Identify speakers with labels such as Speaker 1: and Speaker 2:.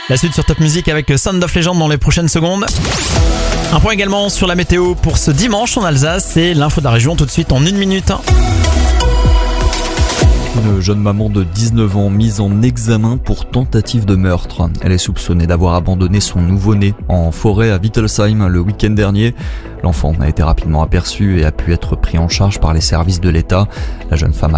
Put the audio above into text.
Speaker 1: La suite sur Top Music avec Sound of Legend dans les prochaines secondes. Un point également sur la météo pour ce dimanche en Alsace, c'est l'info de la région tout de suite en 1 minute.
Speaker 2: Une jeune maman de 19 ans mise en examen pour tentative de meurtre. Elle est soupçonnée d'avoir abandonné son nouveau-né en forêt à Wittelsheim le week-end dernier. L'enfant a été rapidement aperçu et a pu être pris en charge par les services de l'État. La jeune femme a